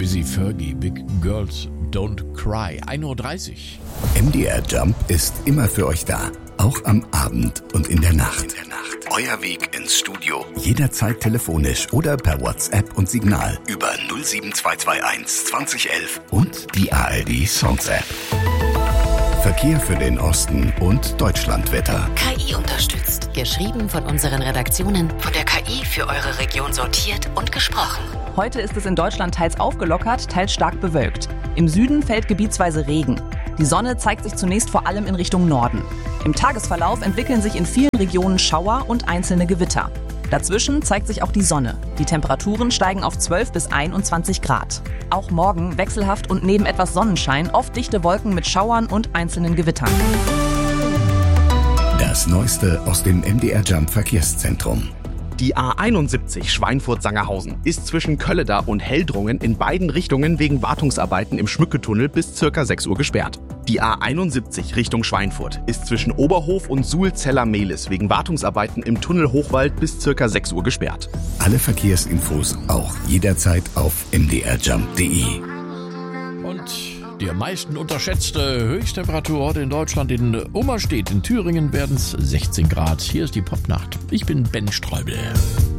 Busy Fergie, Big Girls Don't Cry, 1:30 Uhr. MDR Jump ist immer für euch da, auch am Abend und in der Nacht. Euer Weg ins Studio, jederzeit telefonisch oder per WhatsApp und Signal über 07221 2011 und die ARD Songs App. Verkehr für den Osten und Deutschlandwetter. KI unterstützt. Geschrieben von unseren Redaktionen, von der KI für eure Region sortiert und gesprochen. Heute ist es in Deutschland teils aufgelockert, teils stark bewölkt. Im Süden fällt gebietsweise Regen. Die Sonne zeigt sich zunächst vor allem in Richtung Norden. Im Tagesverlauf entwickeln sich in vielen Regionen Schauer und einzelne Gewitter. Dazwischen zeigt sich auch die Sonne. Die Temperaturen steigen auf 12 bis 21 Grad. Auch morgen wechselhaft und neben etwas Sonnenschein oft dichte Wolken mit Schauern und einzelnen Gewittern. Das Neueste aus dem MDR Jump Verkehrszentrum. Die A71 Schweinfurt-Sangerhausen ist zwischen Kölleda und Heldrungen in beiden Richtungen wegen Wartungsarbeiten im Schmücketunnel bis ca. 6 Uhr gesperrt. Die A71 Richtung Schweinfurt ist zwischen Oberhof und Suhl-Zeller-Mehlis wegen Wartungsarbeiten im Tunnel Hochwald bis ca. 6 Uhr gesperrt. Alle Verkehrsinfos auch jederzeit auf mdrjump.de. Und die am meisten unterschätzte Höchsttemperatur heute in Deutschland in Ummerstedt. In Thüringen werden es 16 Grad. Hier ist die Popnacht. Ich bin Ben Streubel.